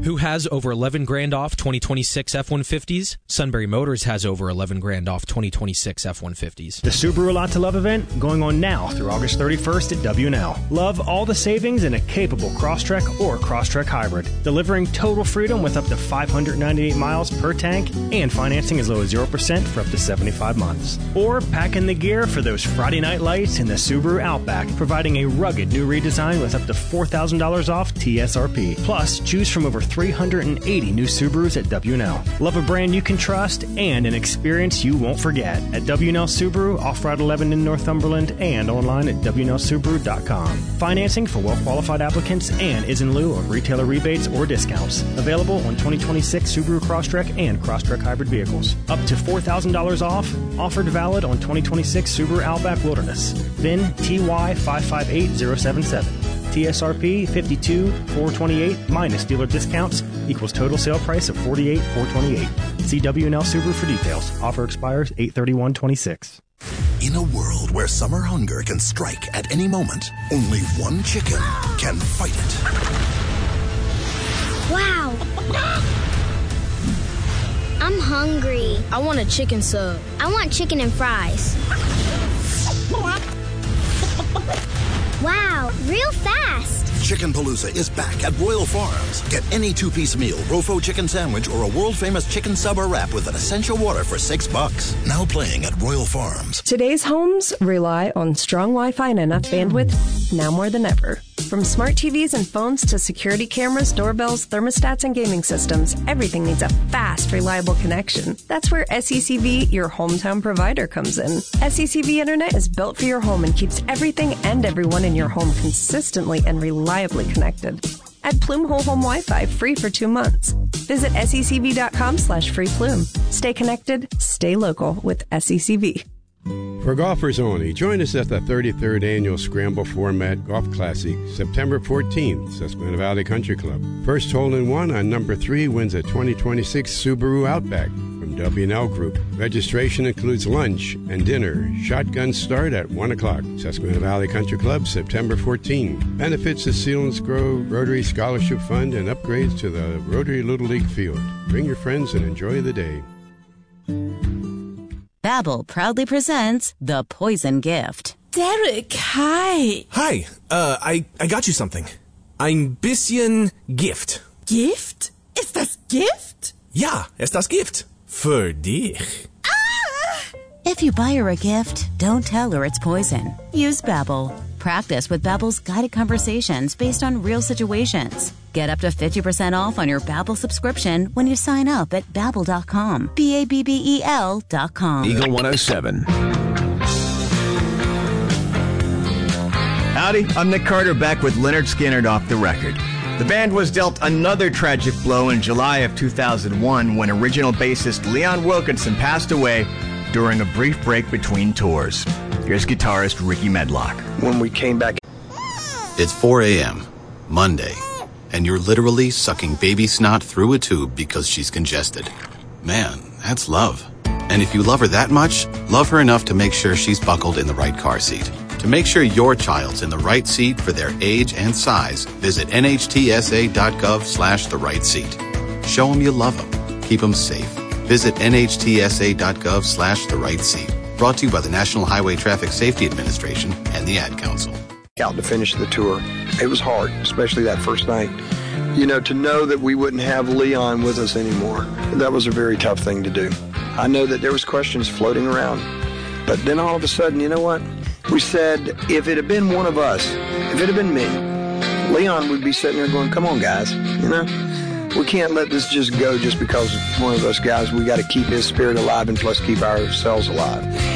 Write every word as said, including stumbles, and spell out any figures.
Who has over eleven grand off twenty twenty-six F one fifties? Sunbury Motors has over eleven grand off twenty twenty-six F one fifties. The Subaru A Lot to Love event going on now through August thirty-first at W and L. Love all the savings in a capable Crosstrek or Crosstrek Hybrid, delivering total freedom with up to five hundred ninety-eight miles per tank and financing as low as zero percent for up to seventy-five months. Or pack in the gear for those Friday night lights in the Subaru Outback, providing a rugged new redesign with up to four thousand dollars off T S R P. Plus, choose from over three hundred eighty new Subarus at W and L. Love a brand you can trust and an experience you won't forget at W and L Subaru, off Route eleven in Northumberland, and online at W and L Subaru dot com. Financing for well-qualified applicants and is in lieu of retailer rebates or discounts. Available on twenty twenty-six Subaru Crosstrek and Crosstrek Hybrid vehicles. Up to four thousand dollars off. Offered valid on twenty twenty-six Subaru Outback Wilderness. V I N T Y five five eight zero seven seven. T S R P fifty-two thousand four hundred twenty-eight dollars minus dealer discounts equals total sale price of forty-eight thousand four hundred twenty-eight dollars. See W and L Subaru for details. Offer expires eight thirty-one twenty-six. In a world where summer hunger can strike at any moment, only one chicken can fight it. Wow! I'm hungry. I want a chicken sub. I want chicken and fries. Wow, real fast. Chicken Palooza is back at Royal Farms. Get any two-piece meal, Rofo chicken sandwich, or a world-famous chicken sub or wrap with an essential water for six bucks. Now playing at Royal Farms. Today's homes rely on strong Wi-Fi and enough bandwidth now more than ever. From smart T Vs and phones to security cameras, doorbells, thermostats, and gaming systems, everything needs a fast, reliable connection. That's where S E C V, your hometown provider, comes in. S E C V Internet is built for your home and keeps everything and everyone in your home consistently and reliably connected. Add Plume Whole Home Wi-Fi free for two months. Visit secv.com slash free Plume. Stay connected, stay local with S E C V. For golfers only, join us at the thirty-third Annual Scramble Format Golf Classic, September fourteenth, Susquehanna Valley Country Club. First hole-in-one on number three wins a twenty twenty-six Subaru Outback from W and L Group. Registration includes lunch and dinner. Shotgun start at one o'clock. Susquehanna Valley Country Club, September fourteenth. Benefits the Selinsgrove Rotary Scholarship Fund and upgrades to the Rotary Little League Field. Bring your friends and enjoy the day. Babbel proudly presents The Poison Gift. Derek, hi. Hi, uh, I, I got you something. Ein bisschen Gift. Gift? Ist das Gift? Ja, ist das Gift. Für dich. Ah! If you buy her a gift, don't tell her it's poison. Use Babbel. Practice with Babbel's guided conversations based on real situations. Get up to fifty percent off on your Babbel subscription when you sign up at Babbel dot com. B A B B E L dot com. Eagle one oh seven. Howdy, I'm Nick Carter back with Lynyrd Skynyrd Off the Record. The band was dealt another tragic blow in July of two thousand one when original bassist Leon Wilkinson passed away during a brief break between tours. Here's guitarist Ricky Medlock. When we came back... It's four a.m., Monday, and you're literally sucking baby snot through a tube because she's congested. Man, that's love. And if you love her that much, love her enough to make sure she's buckled in the right car seat. To make sure your child's in the right seat for their age and size, visit nhtsa.gov slash the right seat. Show them you love them. Keep them safe. Visit nhtsa.gov slash the right seat. Brought to you by the National Highway Traffic Safety Administration and the Ad Council. Out to finish the tour. It was hard, especially that first night. You know, to know that we wouldn't have Leon with us anymore, that was a very tough thing to do. I know that there was questions floating around, but then all of a sudden, you know what? We said, if it had been one of us, if it had been me, Leon would be sitting there going, come on, guys, you know? We can't let this just go just because one of us guys, we got to keep his spirit alive and plus keep ourselves alive.